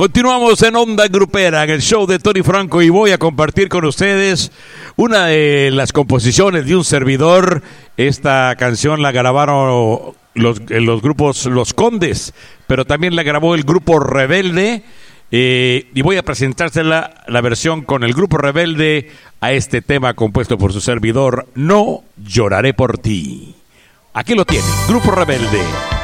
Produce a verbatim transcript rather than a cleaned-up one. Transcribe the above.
Continuamos en Onda Grupera, en el show de Tony Franco, y voy a compartir con ustedes una de las composiciones de un servidor. Esta canción la grabaron los, los grupos Los Condes, pero también la grabó el grupo Rebelde, eh, y voy a presentársela la versión con el grupo Rebelde a este tema compuesto por su servidor, No Lloraré por Ti. Aquí lo tiene, Grupo Rebelde.